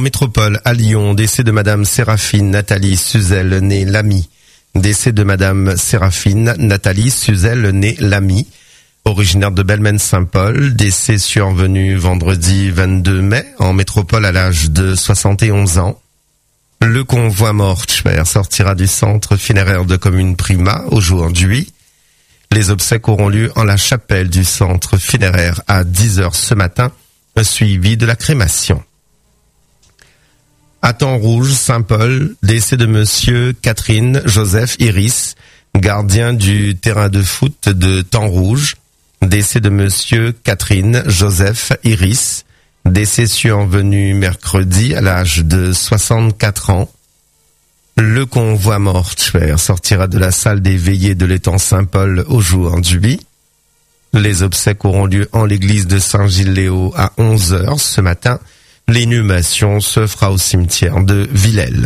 métropole, à Lyon, décès de Madame Séraphine Nathalie Suzel, née Lamy. Décès de Madame Séraphine Nathalie Suzel, née Lamy, originaire de Belmen-Saint-Paul. Décès survenu vendredi 22 mai, en métropole à l'âge de 71 ans. Le convoi mortuaire sortira du centre funéraire de commune Prima aujourd'hui. Les obsèques auront lieu en la chapelle du centre funéraire à 10h ce matin, suivi de la crémation. À Temps-Rouge, Saint-Paul, décès de Monsieur Catherine Joseph Iris, gardien du terrain de foot de Temps-Rouge. Décès de Monsieur Catherine Joseph Iris, décès survenu mercredi à l'âge de 64 ans. Le convoi mortuaire sortira de la salle des veillées de l'étang Saint-Paul aujourd'hui. Les obsèques auront lieu en l'église de Saint-Gilles-Léo à 11h ce matin. L'inhumation se fera au cimetière de Villèle.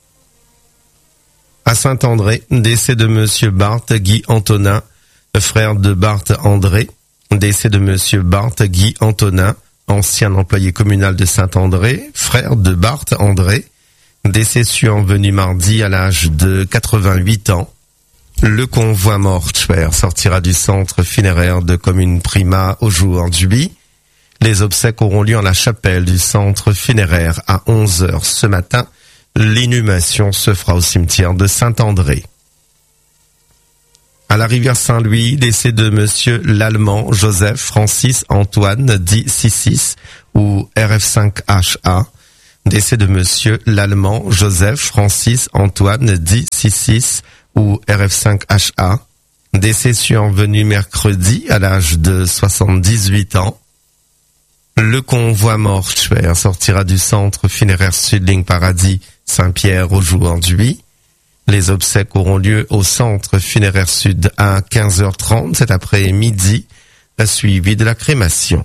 À Saint-André, décès de Monsieur Barthes Guy Antonin, frère de Barthes André. Décès de Monsieur Barthes Guy Antonin, ancien employé communal de Saint-André, frère de Barthes André. Décès survenu mardi à l'âge de 88 ans. Le convoi mortuaire sortira du centre funéraire de commune Prima aujourd'hui. Les obsèques auront lieu en la chapelle du centre funéraire à 11h ce matin. L'inhumation se fera au cimetière de Saint-André. À la rivière Saint-Louis, décès de Monsieur l'Allemand Joseph Francis Antoine dit 66 ou RF5HA. Décès de Monsieur l'Allemand Joseph Francis Antoine dit 66 ou RF5HA. Décès survenu mercredi à l'âge de 78 ans. Le convoi mortuaire sortira du centre funéraire Sud-Ligne Paradis Saint-Pierre aujourd'hui. Les obsèques auront lieu au centre funéraire Sud à 15h30 cet après-midi, suivi de la crémation.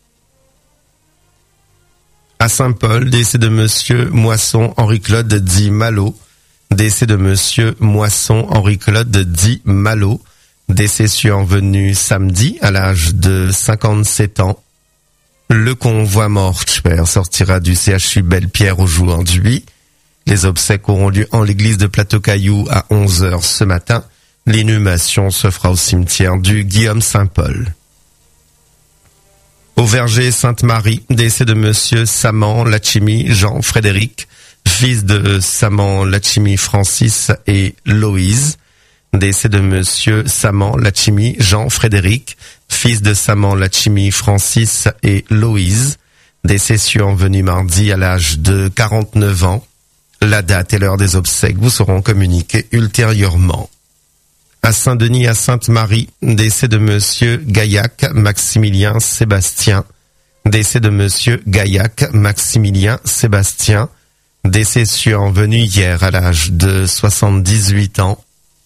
À Saint-Paul, décès de Monsieur Moisson Henri-Claude dit Malo. Décès de Monsieur Moisson Henri-Claude dit Malo. Décès survenu samedi à l'âge de 57 ans. Le convoi mortuaire sortira du CHU Belle-Pierre aujourd'hui. Les obsèques auront lieu en l'église de Plateau-Caillou à 11h ce matin. L'inhumation se fera au cimetière du Guillaume-Saint-Paul. Au Verger Sainte-Marie, décès de Monsieur Saman Lachimi Jean-Frédéric, fils de Saman Lachimi Francis et Loïse. Décès de Monsieur Saman Lachimi Jean-Frédéric, fils de Saman Lachimi Francis et Loïse. Décès survenu mardi à l'âge de 49 ans. La date et l'heure des obsèques vous seront communiquées ultérieurement. À Saint-Denis, à Sainte-Marie, décès de Monsieur Gaillac Maximilien Sébastien. Décès de Monsieur Gaillac Maximilien Sébastien. Décès survenu hier à l'âge de 78 ans.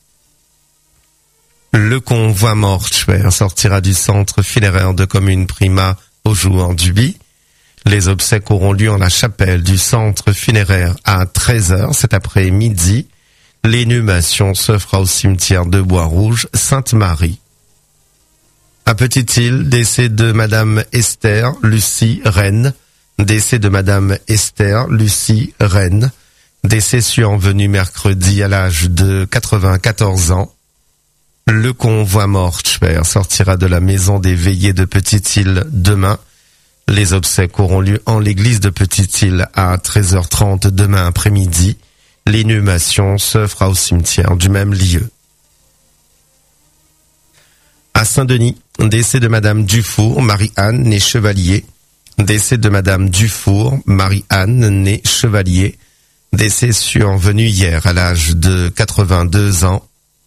Le convoi mortuaire sortira du centre funéraire de commune Prima aujourd'hui. Les obsèques auront lieu en la chapelle du centre funéraire à 13h cet après-midi. L'inhumation se fera au cimetière de Bois-Rouge, Sainte-Marie. À Petite-Île, décès de Madame Esther Lucie Rennes. Décès de Madame Esther Lucie Rennes. Décès survenu mercredi à l'âge de 94 ans. Le convoi mortuaire sortira de la maison des veillées de Petite-Île demain. Les obsèques auront lieu en l'église de Petite-Île à 13h30 demain après-midi. L'inhumation se fera au cimetière du même lieu. À Saint-Denis, décès de Madame Dufour, Marie-Anne, née Chevalier. Décès de Madame Dufour, Marie-Anne, née Chevalier. Décès survenu hier à l'âge de 82 ans.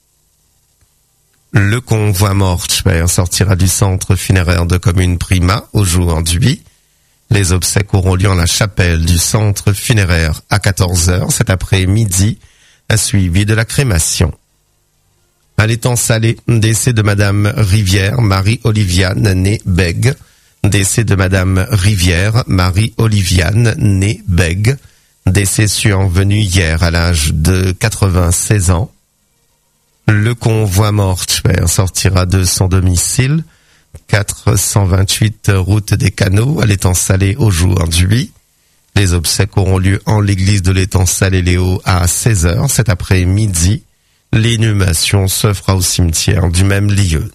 Le convoi mortuaire sortira du centre funéraire de commune Prima aujourd'hui. Les obsèques auront lieu en la chapelle du centre funéraire à 14h cet après-midi, suivi de la crémation. À l'étang Salé, décès de Madame Rivière, Marie-Oliviane, née Bègue. Décès de Madame Rivière, Marie-Oliviane, née Bègue. Décès survenu hier à l'âge de 96 ans. Le convoi mortuaire sortira de son domicile, 428 route des Canaux, à l'étang Salé aujourd'hui. Les obsèques auront lieu en l'église de l'étang Saint-Léléo à 16h cet après-midi. L'inhumation se fera au cimetière du même lieu.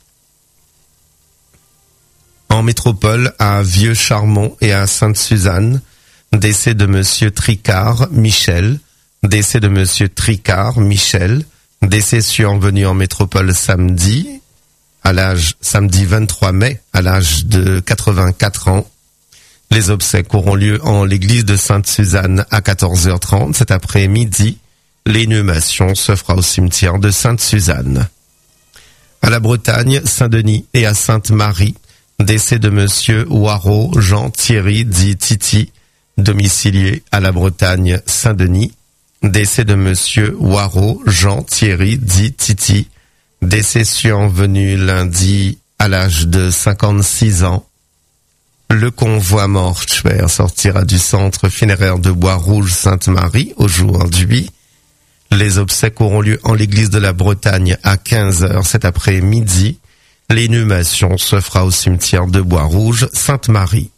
En métropole, à Vieux-Charmont et à Sainte-Suzanne, décès de monsieur Tricard Michel, décès de monsieur Tricard Michel, décès survenu en métropole samedi 23 mai, à l'âge de 84 ans. Les obsèques auront lieu en l'église de Sainte-Suzanne à 14h30 cet après-midi. L'inhumation se fera au cimetière de Sainte-Suzanne. À la Bretagne, Saint-Denis et à Sainte-Marie, décès de monsieur Waro Jean-Thierry dit Titi, domicilié à la Bretagne, Saint-Denis. Décès de monsieur Waro Jean-Thierry dit Titi, décès survenu lundi à l'âge de 56 ans. Le convoi mortuaire sortira du centre funéraire de Bois-Rouge Sainte-Marie aujourd'hui. Les obsèques auront lieu en l'église de la Bretagne à 15h cet après-midi. L'inhumation se fera au cimetière de Bois-Rouge Sainte-Marie.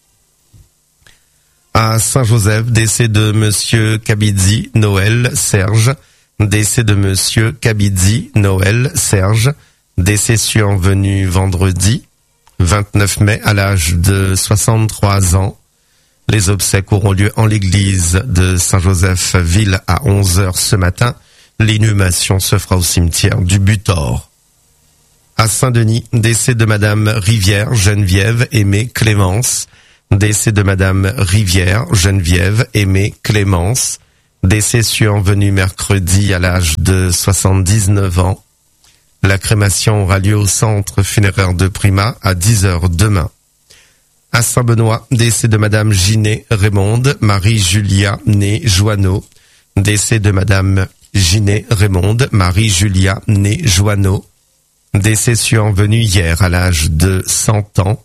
À Saint-Joseph, décès de monsieur Kabidzi Noël Serge, décès de monsieur Kabidzi Noël Serge, décès survenu vendredi 29 mai à l'âge de 63 ans. Les obsèques auront lieu en l'église de Saint-Joseph-Ville à 11h ce matin. L'inhumation se fera au cimetière du Butor. À Saint-Denis, décès de madame Rivière Geneviève Aimée Clémence. Décès de madame Rivière Geneviève Aimée Clémence. Décès survenu mercredi à l'âge de 79 ans. La crémation aura lieu au centre funéraire de Prima à 10h demain. À Saint-Benoît, décès de madame Ginée Raymonde Marie-Julia née Joanneau. Décès de madame Ginée Raymonde Marie-Julia née Joanneau. Décès survenu hier à l'âge de 100 ans.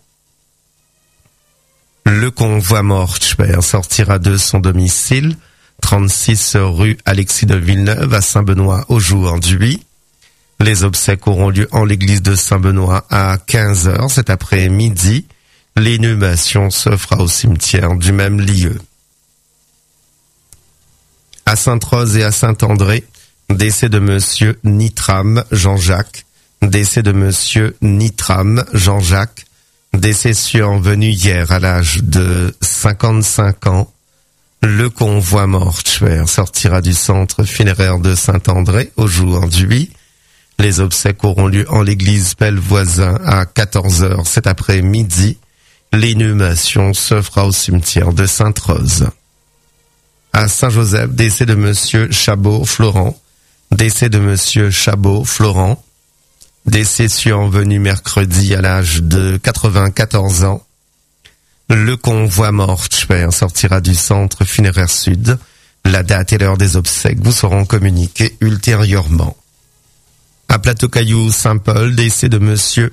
Le convoi mortuaire sortira de son domicile, 36 rue Alexis de Villeneuve à Saint-Benoît aujourd'hui. Les obsèques auront lieu en l'église de Saint-Benoît à 15h cet après-midi. L'inhumation se fera au cimetière du même lieu. À Sainte-Rose et à Saint-André, décès de monsieur Nitram Jean-Jacques, décès de monsieur Nitram Jean-Jacques, décès survenu hier à l'âge de 55 ans. Le convoi mortuaire sortira du centre funéraire de Saint-André aujourd'hui. Les obsèques auront lieu en l'église Pellevoisin à 14h cet après-midi. L'inhumation se fera au cimetière de Sainte-Rose. À Saint-Joseph, décès de monsieur Chabot Florent, décès de monsieur Chabot Florent, décès survenu mercredi à l'âge de 94 ans. Le convoi mortuaire sortira du centre funéraire sud. La date et l'heure des obsèques vous seront communiquées ultérieurement. À Plateau-Caillou Saint-Paul, décès de monsieur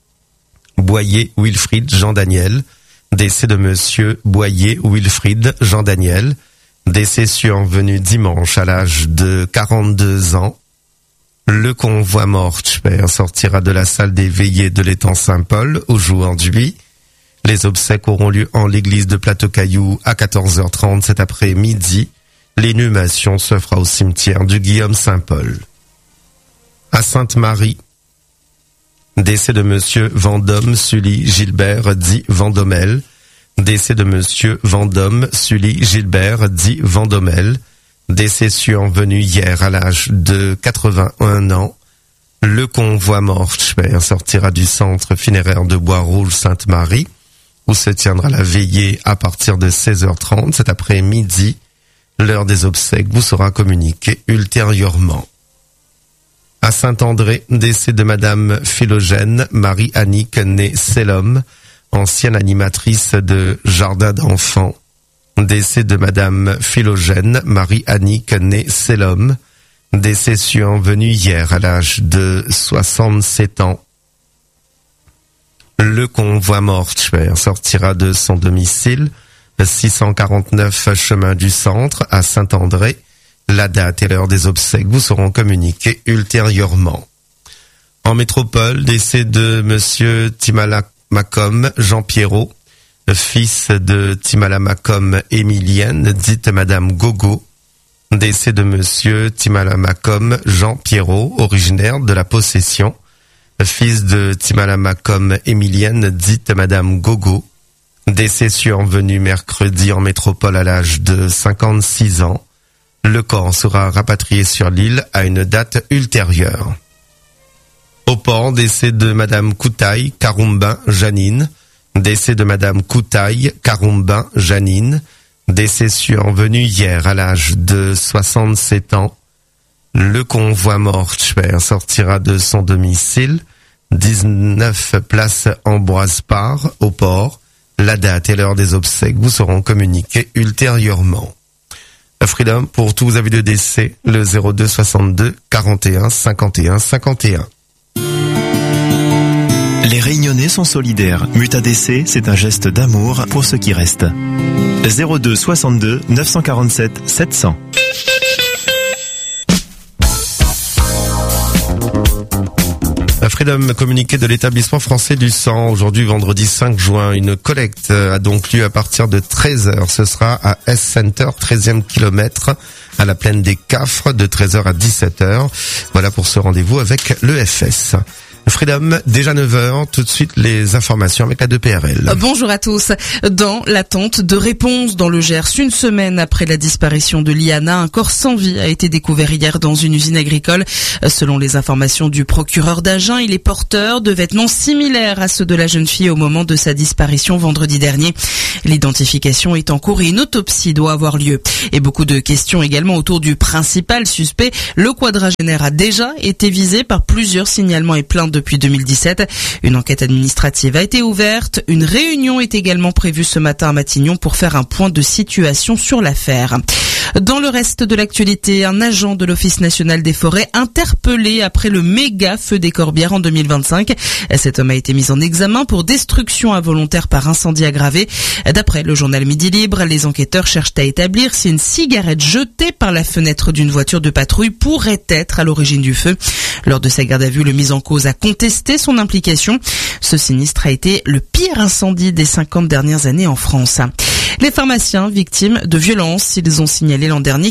Boyer Wilfried Jean-Daniel, décès de monsieur Boyer Wilfried Jean-Daniel, décès survenu dimanche à l'âge de 42 ans. Le convoi mortuaire sortira de la salle des veillées de l'étang Saint-Paul aujourd'hui. Les obsèques auront lieu en l'église de Plateau-Caillou à 14h30 cet après-midi. L'inhumation se fera au cimetière du Guillaume-Saint-Paul. À Sainte-Marie, décès de monsieur Vendôme Sully Gilbert dit Vendomel, décès de monsieur Vendôme Sully Gilbert dit Vendomel, décès survenu hier à l'âge de 81 ans. Le convoi mortuaire sortira du centre funéraire de Bois-Rouge Sainte-Marie, où se tiendra la veillée à partir de 16h30 cet après-midi. L'heure des obsèques vous sera communiquée ultérieurement. À Saint-André, décès de madame Philogène Marie-Annick née Selom, ancienne animatrice de jardin d'enfants. Décès de madame Philogène Marie-Annick née Selom, décès survenu hier à l'âge de 67 ans. Le convoi mortuaire sortira de son domicile, 649 chemin du Centre à Saint-André. La date et l'heure des obsèques vous seront communiquées ultérieurement. En métropole, décès de monsieur Timalacom Jean Pierrot, fils de Timalamakom Émilienne, dite Madame Gogo. Décès de Monsieur Timalamakom Jean Pierrot, originaire de la Possession, fils de Timalamakom Émilienne, dite Madame Gogo. Décès survenu mercredi en métropole à l'âge de 56 ans. Le corps sera rapatrié sur l'île à une date ultérieure. Au port, décès de Madame Koutaï Karoumbin Janine. Décès de Madame Koutaï Karoumbin Janine. Décès survenu hier à l'âge de 67 ans. Le convoi mortuaire sortira de son domicile, 19 place Ambroise Parr, au port. La date et l'heure des obsèques vous seront communiquées ultérieurement. Freedom, pour tous vos avis de décès, le 02 62 41 51 51. Les Réunionnais sont solidaires. Mutadc, c'est un geste d'amour pour ceux qui restent. 02 62 947 700. Freedom, communiqué de l'établissement français du sang. Aujourd'hui, vendredi 5 juin, une collecte a donc lieu à partir de 13h. Ce sera à S-Center, 13e kilomètre, à la plaine des Cafres, de 13h à 17h. Voilà pour ce rendez-vous avec l'EFS. Freedom, déjà 9h, tout de suite les informations avec la 2PRL. Bonjour à tous. Dans l'attente de réponses dans le Gers, une semaine après la disparition de Liana, un corps sans vie a été découvert hier dans une usine agricole. Selon les informations du procureur d'Agen, il est porteur de vêtements similaires à ceux de la jeune fille au moment de sa disparition vendredi dernier. L'identification est en cours et une autopsie doit avoir lieu. Et beaucoup de questions également autour du principal suspect. Le quadragénaire a déjà été visé par plusieurs signalements et plaintes depuis 2017. Une enquête administrative a été ouverte. Une réunion est également prévue ce matin à Matignon pour faire un point de situation sur l'affaire. Dans le reste de l'actualité, un agent de l'Office national des forêts interpellé après le méga feu des Corbières en 2025. Cet homme a été mis en examen pour destruction involontaire par incendie aggravé. D'après le journal Midi Libre, les enquêteurs cherchent à établir si une cigarette jetée par la fenêtre d'une voiture de patrouille pourrait être à l'origine du feu. Lors de sa garde à vue, le mis en cause a contesté son implication. Ce sinistre a été le pire incendie des 50 dernières années en France. Les pharmaciens victimes de violences, ils ont signalé l'an dernier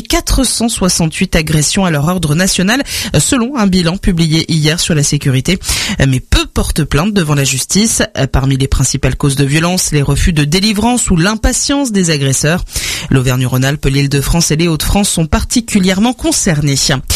468 agressions à leur ordre national, selon un bilan publié hier sur la sécurité. Mais peu portent plainte devant la justice. Parmi les principales causes de violence, les refus de délivrance ou l'impatience des agresseurs. L'Auvergne-Rhône-Alpes, l'Île-de-France et les Hauts-de-France sont particulièrement concernés.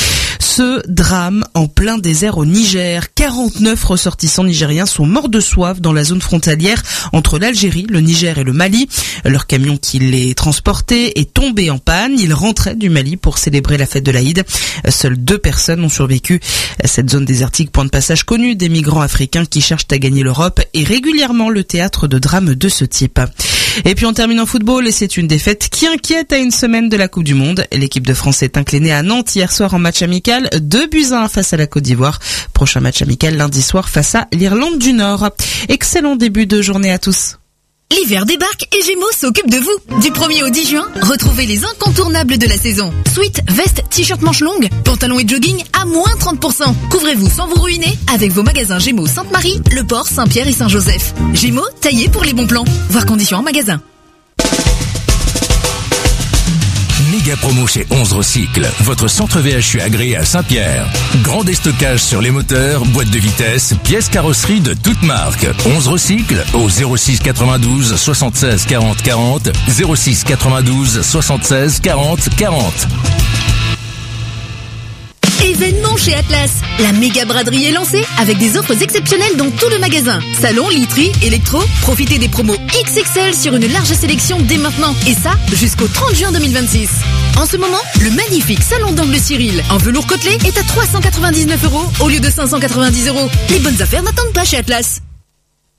Ce drame en plein désert au Niger. 49 ressortissants nigériens sont morts de soif dans la zone frontalière entre l'Algérie, le Niger et le Mali. Leur camion qui les transportait est tombé en panne. Ils rentraient du Mali pour célébrer la fête de l'Aïd. Seules 2 personnes ont survécu. Cette zone désertique, point de passage connu des migrants africains qui cherchent à gagner l'Europe, est régulièrement le théâtre de drames de ce type. Et puis on termine en football et c'est une défaite qui inquiète à une semaine de la Coupe du Monde. L'équipe de France est inclinée à Nantes hier soir en match amical, 2-1 face à la Côte d'Ivoire. Prochain match amical lundi soir face à l'Irlande du Nord. Excellent début de journée à tous. L'hiver débarque et Gémeaux s'occupe de vous. Du 1er au 10 juin, retrouvez les incontournables de la saison. Sweat, veste, t-shirt manches longues, pantalons et jogging à moins 30%. Couvrez-vous sans vous ruiner avec vos magasins Gémeaux Sainte-Marie, Le Port, Saint-Pierre et Saint-Joseph. Gémeaux, taillés pour les bons plans. Voir conditions en magasin. Méga promo chez 11 Recycle, votre centre VHU agréé à Saint-Pierre. Grand déstockage sur les moteurs, boîtes de vitesse, pièces carrosserie de toutes marques. 11 Recycle au 06 92 76 40 40, 06 92 76 40 40. Événement chez Atlas. La méga braderie est lancée avec des offres exceptionnelles dans tout le magasin. Salon, literie, électro, profitez des promos XXL sur une large sélection dès maintenant. Et ça, jusqu'au 30 juin 2026. En ce moment, le magnifique salon d'angle Cyril en velours côtelé est à 399 € au lieu de 590 €. Les bonnes affaires n'attendent pas chez Atlas.